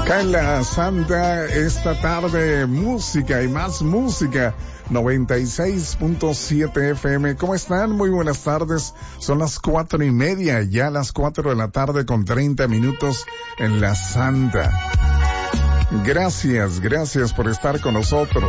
Acá en la Santa, esta tarde, música y más música. 96.7 FM. ¿Cómo están? Muy buenas tardes. Son las 4:30, ya las 4 de la tarde con 30 minutos en la Santa. Gracias por estar con nosotros.